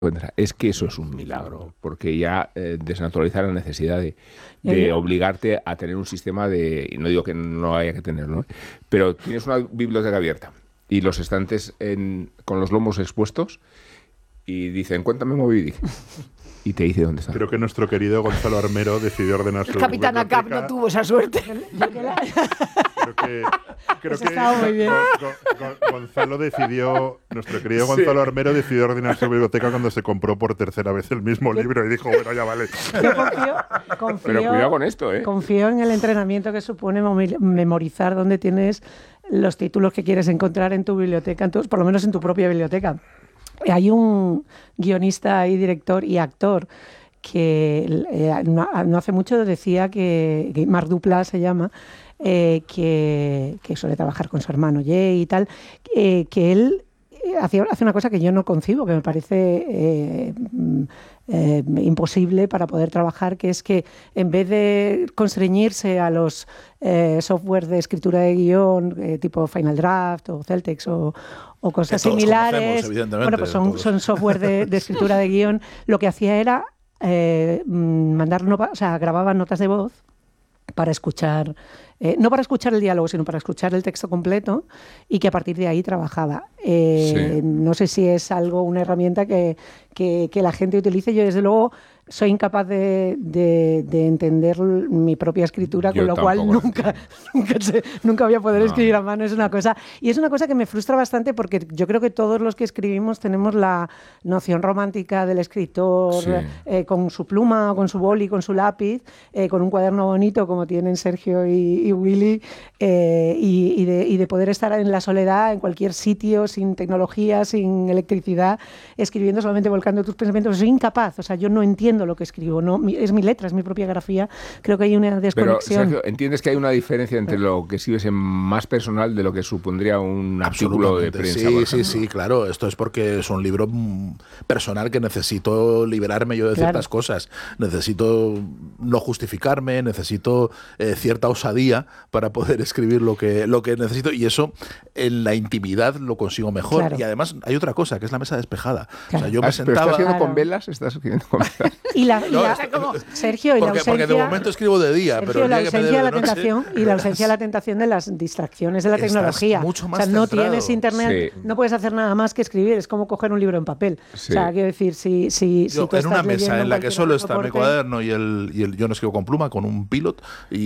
Es que eso es un milagro, porque ya desnaturalizar la necesidad de obligarte a tener un sistema de... Y no digo que no haya que tenerlo, pero tienes una biblioteca abierta y los estantes con los lomos expuestos y dicen, cuéntame Moby Dick. Y te dice dónde está. Creo que nuestro querido Gonzalo Armero decidió ordenar su biblioteca. El Capitán Acap no tuvo esa suerte. Creo que Gonzalo decidió, nuestro querido Gonzalo Armero decidió ordenar su biblioteca cuando se compró por tercera vez el mismo libro y dijo, bueno, ya vale. Yo confío, pero cuidado con esto, confío en el entrenamiento que supone memorizar dónde tienes los títulos que quieres encontrar en tu biblioteca, por lo menos en tu propia biblioteca. Hay un guionista y director y actor que no hace mucho decía que Marc Duplass se llama, que suele trabajar con su hermano Jay y tal, que él hace una cosa que yo no concibo, que me parece imposible para poder trabajar, que es que en vez de constreñirse a los software de escritura de guión tipo Final Draft o Celtex o cosas similares, bueno, pues son software de escritura de guión, lo que hacía era grababa notas de voz para escuchar, no para escuchar el diálogo, sino para escuchar el texto completo y que a partir de ahí trabajaba. No sé si es una herramienta que la gente utilice. Yo, desde luego, soy incapaz de entender mi propia escritura, con lo cual nunca voy a poder escribir a mano. Es una cosa que me frustra bastante, porque yo creo que todos los que escribimos tenemos la noción romántica del escritor, con su pluma, con su boli, con su lápiz, con un cuaderno bonito como tienen Sergio y Willy, y de poder estar en la soledad, en cualquier sitio, sin tecnología, sin electricidad, escribiendo, solamente volcando tus pensamientos. Soy incapaz, yo no entiendo lo que escribo, no, es mi letra, es mi propia grafía. Creo que hay una desconexión. Pero, Sergio, ¿entiendes que hay una diferencia entre lo que escribes en más personal de lo que supondría un artículo de prensa? Sí, claro. Esto es porque es un libro personal que necesito liberarme yo de ciertas cosas. Necesito no justificarme, necesito cierta osadía para poder escribir lo que necesito, y eso en la intimidad lo consigo mejor. Claro. Y además hay otra cosa, que es la mesa despejada. Claro. Yo me sentaba... ¿Pero estás haciendo con velas? ¿Estás escribiendo con velas? Sergio, porque de momento escribo de día, Sergio, pero la ausencia de la tentación y la ausencia de la tentación de las distracciones de la tecnología. Mucho más no centrado. Tienes internet, no puedes hacer nada más que escribir. Es como coger un libro en papel. Quiero decir, si yo, tú en una estás mesa en la que solo está mi soporte, cuaderno y yo no escribo con pluma, con un pilot,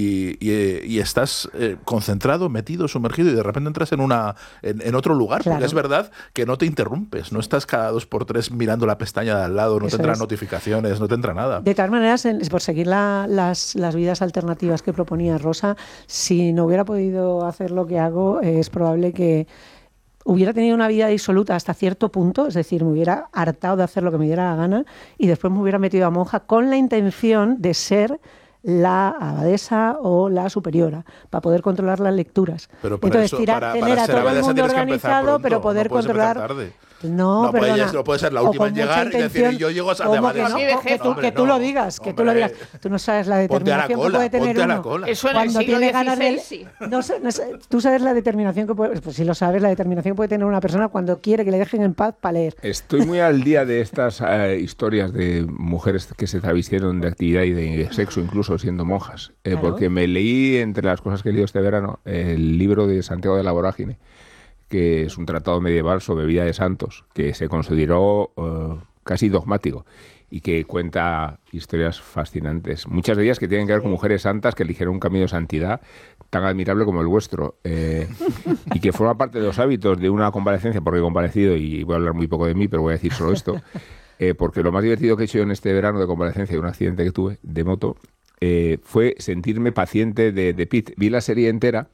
y estás concentrado, metido, sumergido, y de repente entras en otro lugar, porque es verdad que no te interrumpes, no estás cada 2x3 mirando la pestaña de al lado, no te entran notificaciones, no te entra nada. De todas maneras, por seguir las vidas alternativas que proponía Rosa, si no hubiera podido hacer lo que hago, es probable que hubiera tenido una vida disoluta hasta cierto punto, es decir, me hubiera hartado de hacer lo que me diera la gana y después me hubiera metido a monja con la intención de ser la abadesa o la superiora, para poder controlar las lecturas. Pero para tener a todo el mundo organizado, pero poder controlar... No puede ser la última en llegar y decir, yo llego a ser de abadesa. Que tú lo digas. Tú no sabes la determinación que puede tener uno. Eso en el siglo XVI. Tú sabes la determinación que puede... Pues si lo sabes, la determinación que puede tener una persona cuando quiere que le dejen en paz para leer. Estoy muy al día de estas historias de mujeres que se travistieron de actividad y de sexo, incluso siendo monjas. Porque me leí, entre las cosas que he leído este verano, el libro de Santiago de la Vorágine, que es un tratado medieval sobre vida de santos, que se consideró casi dogmático y que cuenta historias fascinantes. Muchas de ellas que tienen que ver con mujeres santas que eligieron un camino de santidad tan admirable como el vuestro, y que forma parte de los hábitos de una convalecencia, porque he comparecido, y voy a hablar muy poco de mí, pero voy a decir solo esto, porque lo más divertido que he hecho yo en este verano de convalecencia de un accidente que tuve de moto, fue sentirme paciente de Pitt. Vi la serie entera.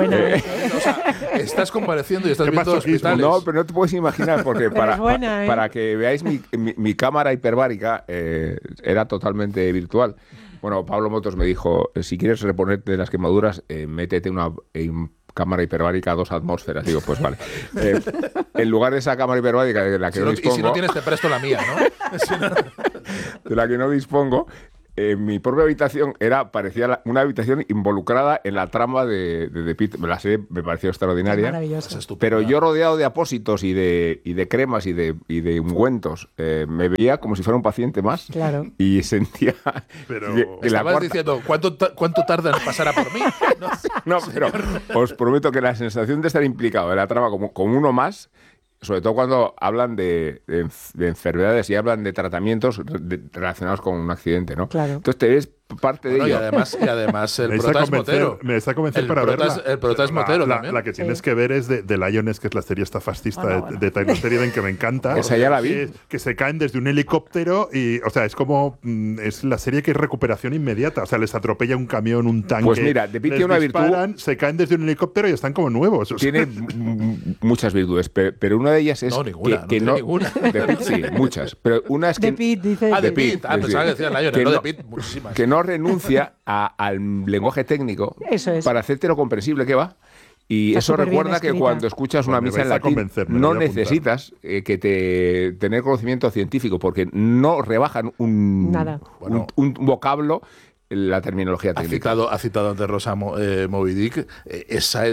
Estás compareciendo y estás viendo hospitales. No, pero no te puedes imaginar, porque para que veáis mi cámara hiperbárica era totalmente virtual. Bueno, Pablo Motos me dijo, si quieres reponerte de las quemaduras, métete una cámara hiperbárica a 2 atmósferas. Digo, pues vale. En lugar de esa cámara hiperbárica de la que no dispongo... Y si no tienes, te presto la mía, ¿no? De la que no dispongo... mi propia habitación parecía una habitación involucrada en la trama de The Pitt. La serie me pareció extraordinaria. Maravilloso. Pero yo rodeado de apósitos y de cremas y de ungüentos, me veía como si fuera un paciente más. Claro. Y sentía... Pero estabas diciendo, ¿cuánto tarda en pasar a por mí? No, pero os prometo que la sensación de estar implicado en la trama como uno más, sobre todo cuando hablan de enfermedades y hablan de tratamientos relacionados con un accidente, ¿no? Claro. Entonces te ves parte de ello. Y además el prota es Motero. Me está convenciendo para verla. El prota es Motero también. La que tienes que ver es de Lions, que es la serie esta fascista de Taylor Sheridan, que me encanta. Esa ya la vi. Que se caen desde un helicóptero y, o sea, es como... es la serie que es recuperación inmediata. O sea, les atropella un camión, un tanque. Pues mira, The Pitt tiene una virtud. Se caen desde un helicóptero y están como nuevos. Tiene muchas virtudes, pero una de ellas es no, ninguna, que no no... ninguna. The Pitt sí, muchas. Pero una es que... The Pitt, dice. The Pitt. Pensaba que decía Lions, no no, The Pitt, muchísimas. Que no renuncia al lenguaje técnico para hacértelo comprensible que va. Y Está eso recuerda bien que escrita. cuando escuchas una misa en latín no necesitas tener conocimiento científico, porque no rebajan un vocablo la terminología técnica. Ha citado antes Rosa Moby Dick. Ese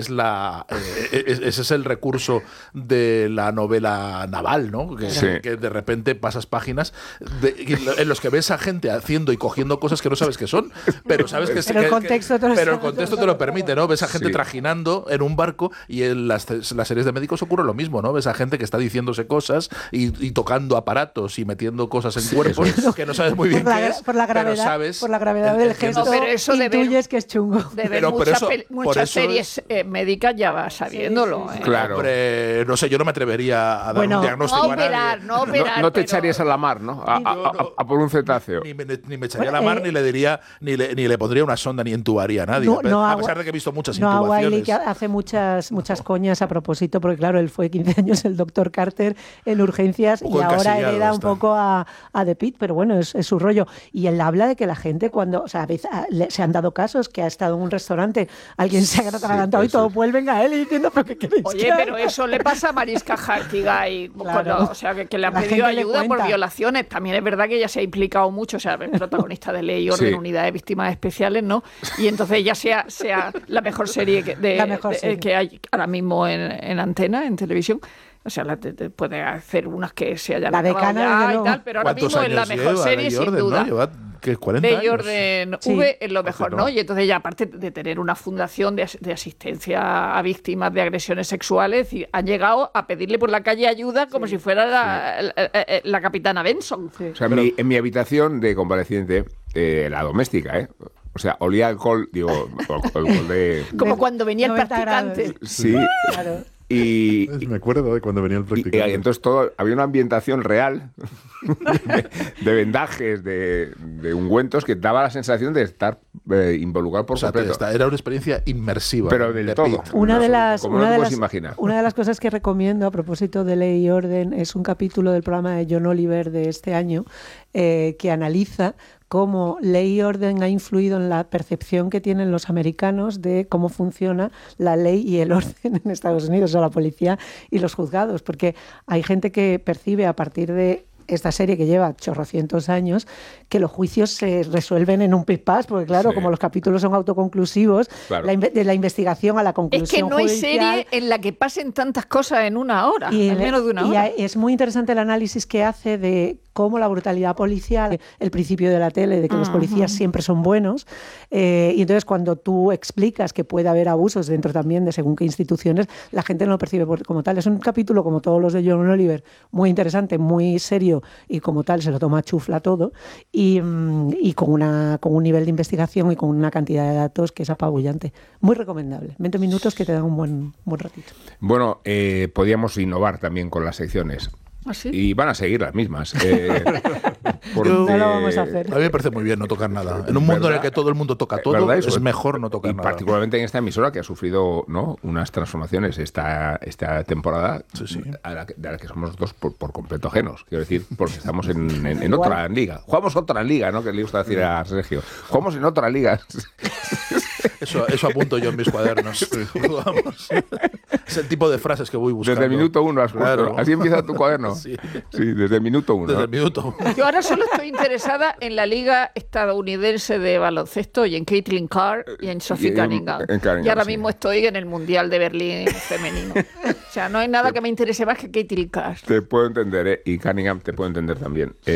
es el recurso de la novela naval, ¿no? Que de repente pasas páginas en los que ves a gente haciendo y cogiendo cosas que no sabes qué son, pero sabes que el contexto te lo permite, ¿no? Ves a gente trajinando en un barco, y en las series de médicos ocurre lo mismo, ¿no? Ves a gente que está diciéndose cosas y tocando aparatos y metiendo cosas en cuerpos que no sabes muy bien qué es, por la gravedad, pero sabes... Por la gravedad del gesto, pero eso intuyes que es chungo. De ver muchas series médicas ya vas sabiéndolo. Claro. Hombre, no sé, yo no me atrevería a dar un diagnóstico a nadie. No te echarías a la mar, ¿no? A por un cetáceo. Ni me echaría a la mar, ni le diría, ni le pondría una sonda, ni entubaría a nadie. A pesar de que he visto muchas intubaciones. Wiley, que hace muchas coñas a propósito, porque claro, él fue 15 años el doctor Carter en urgencias y ahora hereda un poco a The Pitt, pero bueno, es su rollo. Y él habla de que la gente cuando, o sea, se han dado casos que ha estado en un restaurante, alguien se ha atragantado y todos vuelven a él y diciendo, ¿pero qué queréis? Oye, pero eso le pasa a Mariska Hargitay, o sea, que le han pedido ayuda por violaciones. También es verdad que ella se ha implicado mucho, o sea, es protagonista de Ley y Orden, Unidad de Víctimas Especiales, ¿no? Y entonces ella sea la mejor serie que hay ahora mismo en antena, en televisión. O sea, puede hacer unas que se hayan acabado ya y tal, pero ahora mismo es la mejor serie, sin duda. ¿No? Lleva, ¿qué, 40 Ley años? Orden V es lo mejor, ¿no? Y entonces ya, aparte de tener una fundación de asistencia a víctimas de agresiones sexuales, han llegado a pedirle por la calle ayuda como si fuera la capitana Benson. Sí. O sea, en mi habitación de convaleciente, la doméstica, o sea, olía alcohol, alcohol de... Como cuando venía el practicante. Grados. Sí, claro. Y me acuerdo de cuando venía el practicante. Y entonces había una ambientación real de vendajes, de ungüentos, que daba la sensación de estar involucrado por completo. Era una experiencia inmersiva. Pero del todo. Una de las cosas que recomiendo a propósito de Ley y Orden es un capítulo del programa de John Oliver de este año que analiza cómo Ley y Orden ha influido en la percepción que tienen los americanos de cómo funciona la ley y el orden en Estados Unidos, o sea, la policía y los juzgados, porque hay gente que percibe a partir de esta serie que lleva chorrocientos años, que los juicios se resuelven en un pis-pas, porque claro, como los capítulos son autoconclusivos, de la investigación a la conclusión es que no judicial, hay serie en la que pasen tantas cosas en una hora, en menos de una hora. Y es muy interesante el análisis que hace de cómo la brutalidad policial, el principio de la tele, de que los policías siempre son buenos, y entonces cuando tú explicas que puede haber abusos dentro también de según qué instituciones, la gente no lo percibe como tal. Es un capítulo, como todos los de John Oliver, muy interesante, muy serio, y como tal se lo toma chufla todo, y con un nivel de investigación y con una cantidad de datos que es apabullante. Muy recomendable. 20 minutos que te dan un buen ratito. Bueno, podíamos innovar también con las secciones. ¿Ah, sí? Y van a seguir las mismas. No lo vamos a hacer. A mí me parece muy bien no tocar nada. En un mundo en el que todo el mundo toca todo, es mejor no tocar nada. Particularmente en esta emisora que ha sufrido unas transformaciones esta temporada, de la que somos nosotros por completo ajenos. Quiero decir, porque estamos en otra liga. Jugamos otra liga, ¿no? Que le gusta decir a Sergio. Jugamos en otra liga. Eso apunto yo en mis cuadernos. Vamos. Es el tipo de frases que voy buscando. Desde el minuto 1 has puesto. Claro. ¿Así empieza tu cuaderno? Sí. Sí, desde el minuto 1. Desde el minuto 1. Yo ahora solo estoy interesada en la Liga Estadounidense de Baloncesto y en Caitlin Carr y en Sophie Cunningham. Y ahora mismo estoy en el Mundial de Berlín femenino. O sea, no hay nada que me interese más que Caitlin Carr. Te puedo entender, y Cunningham te puedo entender también.